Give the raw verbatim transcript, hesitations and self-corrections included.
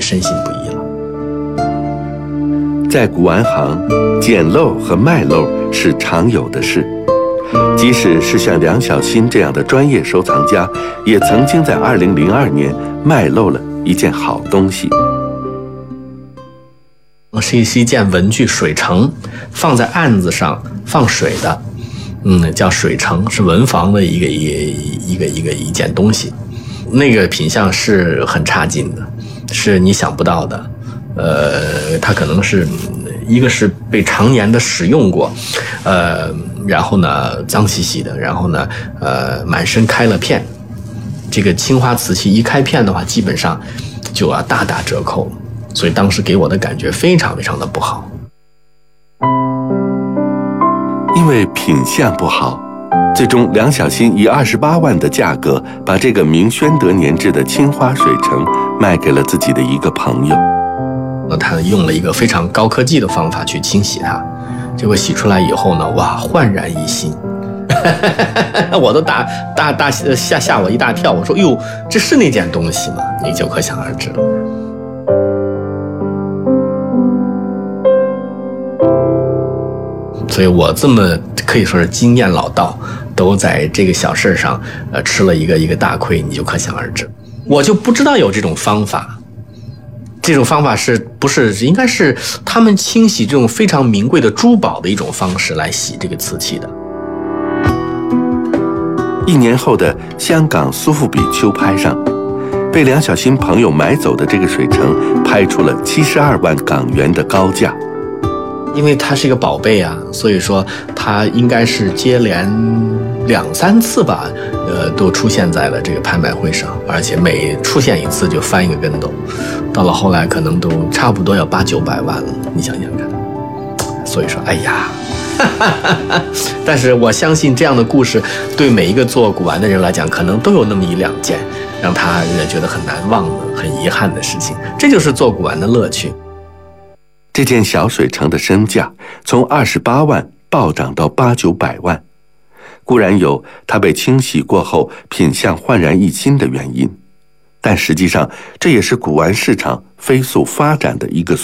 深信不疑了。 在古玩行，捡漏和卖漏是常有的事。即使是像梁小新这样的专业收藏家，也曾经在二零零二年卖漏了一件好东西。 是一件文具水橙，放在案子上放水的，嗯，叫水橙，是文房的一个一个一个一个一件东西。那个品相是很差劲的，是你想不到的。呃，它可能是一个是被常年的使用过，呃，然后呢脏兮兮的，然后呢呃满身开了片。这个青花瓷器一开片的话，基本上就要大打折扣。所以当时给我的感觉非常非常的不好。 因为品相不好，最终梁小新以二十八万的价格把这个明宣德年制的青花水橙卖给了自己的一个朋友。 那他用了一个非常高科技的方法去清洗它，结果洗出来以后呢，哇，焕然一新。我都大大大吓吓我一大跳，我说哟，这是那件东西吗？你就可想而知了。所以我这么可以说是经验老道，都在这个小事上呃吃了一个一个大亏，你就可想而知。我就不知道有这种方法，这种方法是不是应该是他们清洗这种非常名贵的珠宝的一种方式来洗这个瓷器的。 一年后的香港苏富比秋拍上，被梁小新朋友买走的这个水橙拍出了七十二万港元的高价。 因为它是一个宝贝啊，所以说它应该是接连两三次吧，呃，都出现在了这个拍卖会上，而且每出现一次就翻一个跟斗，到了后来可能都差不多要八九百万了，你想想看。所以说，哎呀，但是我相信这样的故事对每一个做古玩的人来讲，可能都有那么一两件让他觉得很难忘的、很遗憾的事情，这就是做古玩的乐趣。 这件小水橙的身价从二十八万暴涨到八九百万，固然有它被清洗过后品相焕然一新的原因，但实际上这也是古玩市场飞速发展的一个